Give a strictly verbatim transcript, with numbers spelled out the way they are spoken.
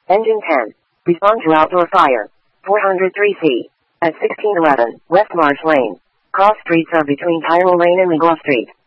Engine ten. Respond to outdoor fire. four oh three C. At sixteen eleven, West Marsh Lane. Cross streets are between Tyrrell Lane and McGraw Street.